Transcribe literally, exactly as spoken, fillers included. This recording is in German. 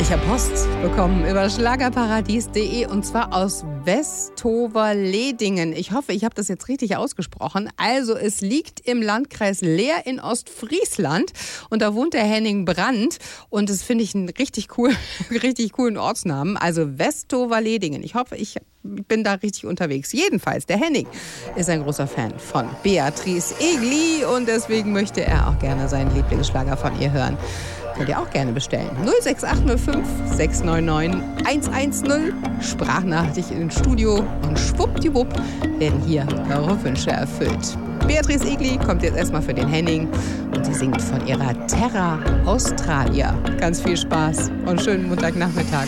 Ich habe Post bekommen über schlagerparadies punkt de und zwar aus Westoverledingen. Ich hoffe, ich habe das jetzt richtig ausgesprochen. Also es liegt im Landkreis Leer in Ostfriesland und da wohnt der Henning Brandt und das finde ich einen richtig cool, richtig coolen Ortsnamen. Also Westoverledingen. Ich hoffe, ich bin da richtig unterwegs. Jedenfalls, der Henning ist ein großer Fan von Beatrice Egli und deswegen möchte er auch gerne seinen Lieblingsschlager von ihr hören. Könnt ihr auch gerne bestellen. null sechs acht null fünf sechs neun neun eins eins null. Sprachnachricht ins Studio und schwuppdiwupp werden hier eure Wünsche erfüllt. Beatrice Egli kommt jetzt erstmal für den Henning und sie singt von ihrer Terra Australia. Ganz viel Spaß und schönen Montagnachmittag.